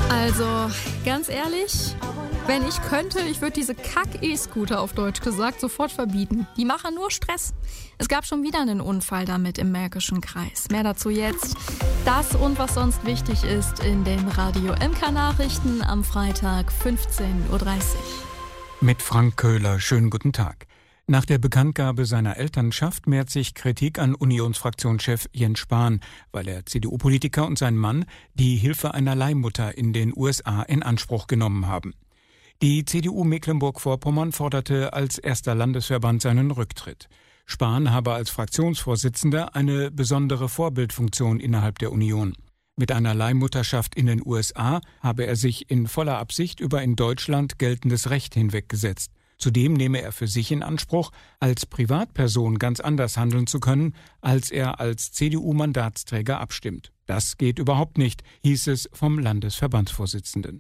Also, ganz ehrlich, wenn ich könnte, ich würde diese Kack-E-Scooter auf Deutsch gesagt sofort verbieten. Die machen nur Stress. Es gab schon wieder einen Unfall damit im Märkischen Kreis. Mehr dazu jetzt. Das und was sonst wichtig ist in den Radio MK Nachrichten am Freitag 15.30 Uhr. Mit Frank Köhler, schönen guten Tag. Nach der Bekanntgabe seiner Elternschaft mehrt sich Kritik an Unionsfraktionschef Jens Spahn, weil er CDU-Politiker und sein Mann die Hilfe einer Leihmutter in den USA in Anspruch genommen haben. Die CDU Mecklenburg-Vorpommern forderte als erster Landesverband seinen Rücktritt. Spahn habe als Fraktionsvorsitzender eine besondere Vorbildfunktion innerhalb der Union. Mit einer Leihmutterschaft in den USA habe er sich in voller Absicht über in Deutschland geltendes Recht hinweggesetzt. Zudem nehme er für sich in Anspruch, als Privatperson ganz anders handeln zu können, als er als CDU-Mandatsträger abstimmt. Das geht überhaupt nicht, hieß es vom Landesverbandsvorsitzenden.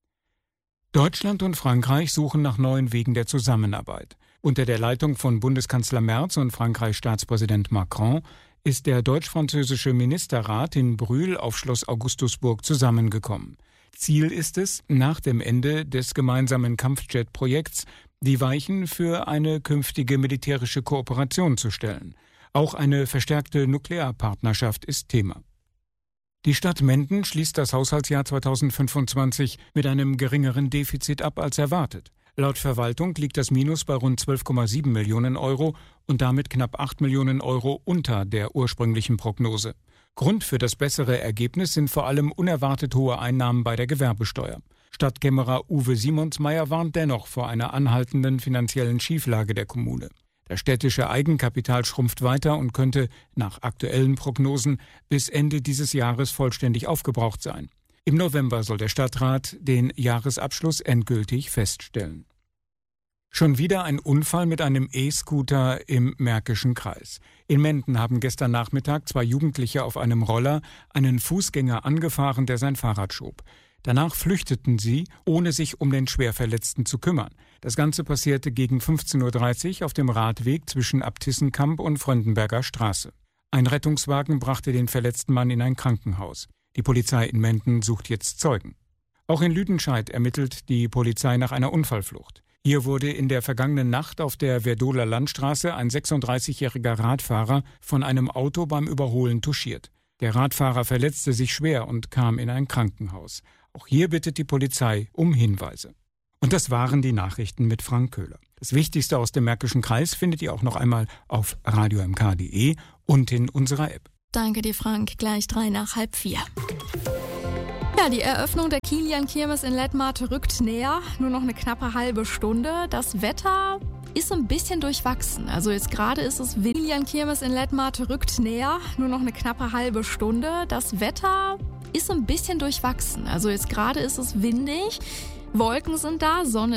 Deutschland und Frankreich suchen nach neuen Wegen der Zusammenarbeit. Unter der Leitung von Bundeskanzler Merz und Frankreichs Staatspräsident Macron ist der deutsch-französische Ministerrat in Brühl auf Schloss Augustusburg zusammengekommen. Ziel ist es, nach dem Ende des gemeinsamen Kampfjet-Projekts die Weichen für eine künftige militärische Kooperation zu stellen. Auch eine verstärkte Nuklearpartnerschaft ist Thema. Die Stadt Menden schließt das Haushaltsjahr 2025 mit einem geringeren Defizit ab als erwartet. Laut Verwaltung liegt das Minus bei rund 12,7 Millionen Euro und damit knapp 8 Millionen Euro unter der ursprünglichen Prognose. Grund für das bessere Ergebnis sind vor allem unerwartet hohe Einnahmen bei der Gewerbesteuer. Stadtkämmerer Uwe Simonsmeier warnt dennoch vor einer anhaltenden finanziellen Schieflage der Kommune. Das städtische Eigenkapital schrumpft weiter und könnte nach aktuellen Prognosen bis Ende dieses Jahres vollständig aufgebraucht sein. Im November soll der Stadtrat den Jahresabschluss endgültig feststellen. Schon wieder ein Unfall mit einem E-Scooter im Märkischen Kreis. In Menden haben gestern Nachmittag 2 Jugendliche auf einem Roller einen Fußgänger angefahren, der sein Fahrrad schob. Danach flüchteten sie, ohne sich um den Schwerverletzten zu kümmern. Das Ganze passierte gegen 15.30 Uhr auf dem Radweg zwischen Abtissenkamp und Fröndenberger Straße. Ein Rettungswagen brachte den verletzten Mann in ein Krankenhaus. Die Polizei in Menden sucht jetzt Zeugen. Auch in Lüdenscheid ermittelt die Polizei nach einer Unfallflucht. Hier wurde in der vergangenen Nacht auf der Werdoler Landstraße ein 36-jähriger Radfahrer von einem Auto beim Überholen touchiert. Der Radfahrer verletzte sich schwer und kam in ein Krankenhaus. Auch hier bittet die Polizei um Hinweise. Und das waren die Nachrichten mit Frank Köhler. Das Wichtigste aus dem Märkischen Kreis findet ihr auch noch einmal auf radiomk.de und in unserer App. Danke dir, Frank. Gleich 3:03. Ja, die Eröffnung der Kilian-Kirmes in Lettmate rückt näher. Nur noch eine knappe halbe Stunde. Das Wetter ist ein bisschen durchwachsen. Also jetzt gerade ist es Kilian-Kirmes in Lettmate rückt näher. Nur noch eine knappe halbe Stunde. Das Wetter ist ein bisschen durchwachsen. Also jetzt gerade ist es windig. Wolken sind da, Sonne